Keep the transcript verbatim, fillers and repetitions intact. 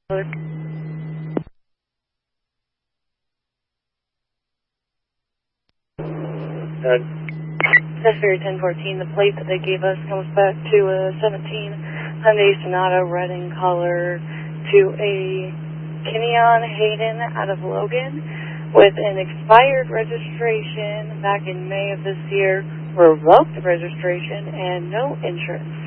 February ten fourteen, the plate that they gave us comes back to a seventeen Hyundai Sonata, red in color, to a Kenyon Hayden out of Logan with an expired registration back in May of this year, revoked registration, and no insurance.